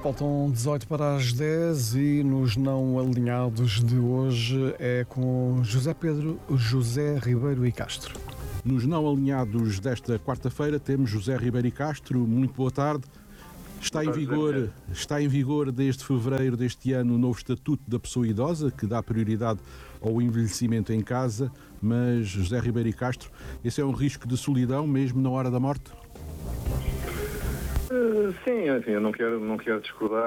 Faltam 18 para as 10 e nos não alinhados de hoje é com José Ribeiro e Castro. Nos não alinhados desta quarta-feira temos José Ribeiro e Castro. Muito boa tarde. Está em vigor desde fevereiro deste ano o novo Estatuto da Pessoa Idosa, que dá prioridade ao envelhecimento em casa, mas, José Ribeiro e Castro, esse é um risco de solidão mesmo na hora da morte? Sim, enfim, eu não quero discordar